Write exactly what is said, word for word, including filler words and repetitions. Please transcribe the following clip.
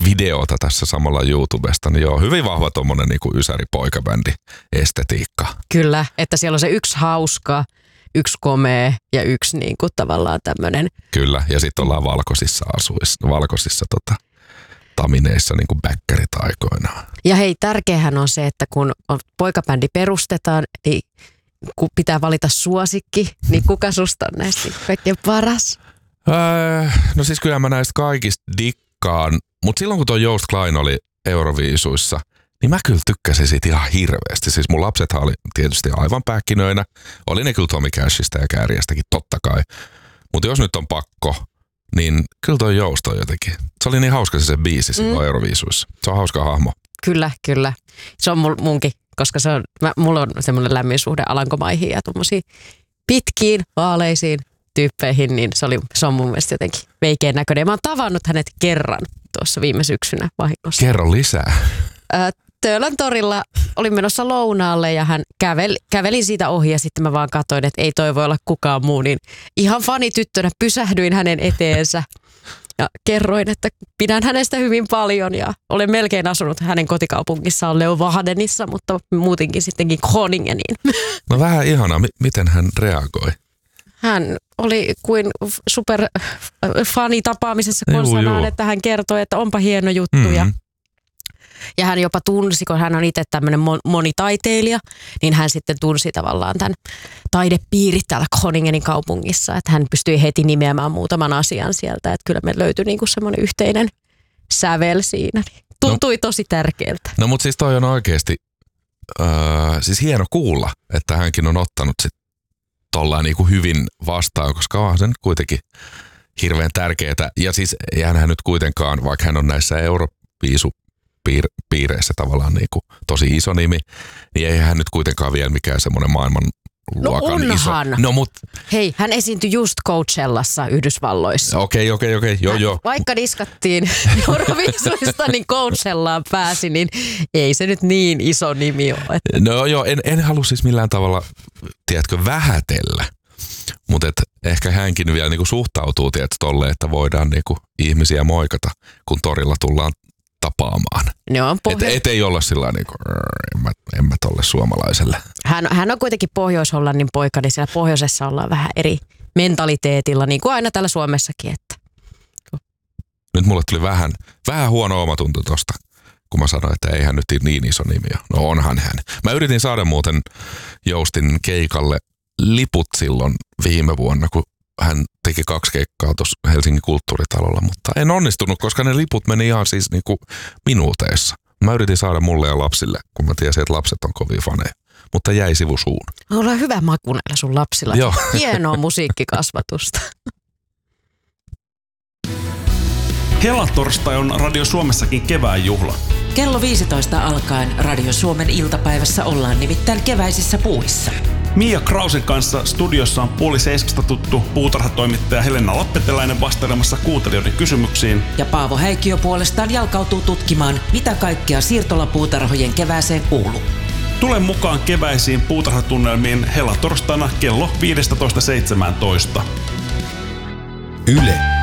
videota tässä samalla YouTubesta, niin joo, hyvin vahva tommonen niinku ysäri-poikabändi estetiikka. Kyllä, että siellä on se yksi hauska, yksi komea ja yksi niinku tavallaan tämmönen. Kyllä, ja sitten ollaan valkoisissa asuissa, valkoisissa tota, tamineissa niinku bäkkärit aikoinaan. Ja hei, tärkeähän on se, että kun poikabändi perustetaan, niin kun pitää valita suosikki, niin kuka susta on näistä kaikkein paras? Öö, no siis kyllä mä näistä kaikista dikkaan, mutta silloin kun tuo Joost Klein oli Euroviisuissa, niin mä kyllä tykkäsin siitä ihan hirveästi. Siis mun lapsethan oli tietysti aivan pähkinöinä. Oli ne kyllä Tommy Cashista ja Kääriästäkin, totta kai. Mutta jos nyt on pakko, niin kyllä toi Joost on jotenkin. Se oli niin hauska se, se biisi silloin mm. Euroviisuissa. Se on hauska hahmo. Kyllä, kyllä. Se on mul, munkin, koska se on, mä, mulla on semmoinen lämmin suhde Alankomaihin ja tuommoisiin pitkiin, vaaleisiin tyyppeihin, niin se, oli, se on mun mielestä jotenkin veikeän näköinen. Mä oon tavannut hänet kerran tuossa viime syksynä vahingossa. Kerro lisää. Ää, Töölön torilla olin menossa lounaalle ja hän käveli, kävelin siitä ohi ja sitten mä vaan katsoin, että ei toi voi olla kukaan muu. Niin ihan fanityttönä pysähdyin hänen eteensä ja kerroin, että pidän hänestä hyvin paljon ja olen melkein asunut hänen kotikaupungissaan Leeuwardenissa, mutta muutenkin sittenkin Groningeniin. No vähän ihanaa. M- miten hän reagoi? Hän oli kuin superfani tapaamisessa konsanaan, että hän kertoi, että onpa hieno juttu mm-hmm. ja Ja hän jopa tunsi, kun hän on itse tämmöinen monitaiteilija, niin hän sitten tunsi tavallaan tämän taidepiirit täällä Groningenin kaupungissa. Että hän pystyi heti nimeämään muutaman asian sieltä. Että kyllä me löytyi niinku semmoinen yhteinen sävel siinä. Tuntui no, tosi tärkeältä. No mutta siis toi on oikeasti äh, siis hieno kuulla, että hänkin on ottanut sitten tollaan niinku hyvin vastaan, koska onhan se nyt kuitenkin hirveän tärkeää. Ja siis eihän hän nyt kuitenkaan, vaikka hän on näissä Euroviisu Piir- piireissä tavallaan niin kuin tosi iso nimi, niin ei hän nyt kuitenkaan vielä mikään semmoinen maailmanluokan no iso. No mut hei, hän esiintyi just Coachellassa Yhdysvalloissa. Okei, okei, okei, joo, joo. Vaikka diskattiin Euroviisuista, niin Coachellaan pääsi, niin ei se nyt niin iso nimi ole. No joo, en, en halua siis millään tavalla, tiedätkö, vähätellä. Mutta ehkä hänkin vielä niinku suhtautuu, tiedätkö, tolle, että voidaan niinku ihmisiä moikata, kun torilla tullaan tapaamaan. No, pohjo- et, et ei olla sillä niin kuin, en mä, en mä tolle suomalaiselle. Hän, hän on kuitenkin Pohjois-Hollannin poika, niin siellä pohjoisessa ollaan vähän eri mentaliteetilla, niin kuin aina täällä Suomessakin. Että. Nyt mulle tuli vähän, vähän huono omatunto tosta, kun mä sanoin, että eihän nyt niin iso nimi ole. No onhan hän. Mä yritin saada muuten Joustin keikalle liput silloin viime vuonna, kun hän teki kaksi keikkaa tuossa Helsingin kulttuuritalolla, mutta en onnistunut, koska ne liput meni ihan siis niinku minuuteissa. Mä yritin saada mulle ja lapsille, kun mä tiesin, että lapset on kovin faneja, mutta jäi sivusuun. Ollaan hyvä maku näillä sun lapsilla. Joo. Hienoa musiikkikasvatusta. Helatorstai on Radio Suomessakin kevään juhla. Kello viisitoista alkaen Radio Suomen iltapäivässä ollaan nimittäin keväisissä puuhissa. Mia Krausen kanssa studiossa on puoli seiskasta tuttu puutarhatoimittaja Helena Lappeteläinen vastailemassa kuuntelijoiden kysymyksiin. Ja Paavo Häikkiö puolestaan jalkautuu tutkimaan, mitä kaikkea siirtolapuutarhojen kevääseen kuuluu. Tule mukaan keväisiin puutarhatunnelmiin helatorstaina kello viisitoista seitsemäntoista. Yle.